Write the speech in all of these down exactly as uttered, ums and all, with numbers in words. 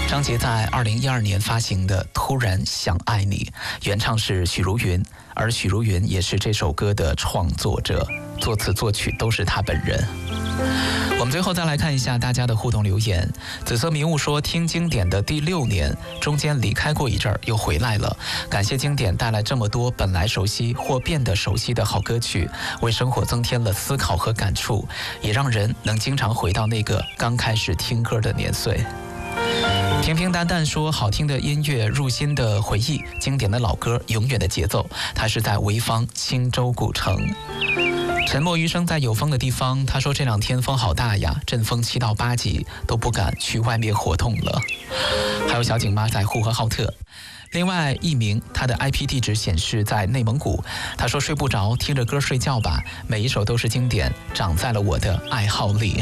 张杰在二零一二年发行的《突然想爱你》，原唱是许茹芸，而许茹芸也是这首歌的创作者，作词作曲都是他本人。我们最后再来看一下大家的互动留言。紫色迷雾说，听经典的第六年，中间离开过一阵儿，又回来了。感谢经典带来这么多本来熟悉或变得熟悉的好歌曲，为生活增添了思考和感触，也让人能经常回到那个刚开始听歌的年岁。平平淡淡说，好听的音乐，入心的回忆，经典的老歌，永远的节奏。他是在潍坊青州古城。沉默余生在有风的地方，他说这两天风好大呀，阵风七到八级，都不敢去外面活动了。还有小景妈在呼和浩特。另外一名，他的 I P 地址显示在内蒙古。他说睡不着，听着歌睡觉吧，每一首都是经典，长在了我的爱好里。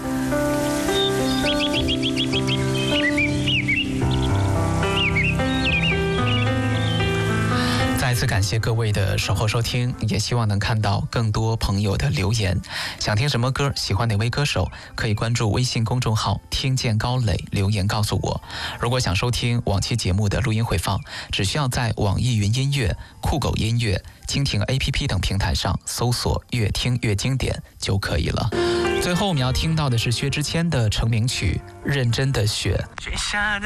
再次感谢各位的守候收听，也希望能看到更多朋友的留言。想听什么歌，喜欢哪位歌手，可以关注微信公众号听见高磊，留言告诉我。如果想收听往期节目的录音回放，只需要在网易云音乐、酷狗音乐、蜻蜓 A P P 等平台上搜索越听越经典就可以了。最后我们要听到的是薛之谦的成名曲《认真的雪》。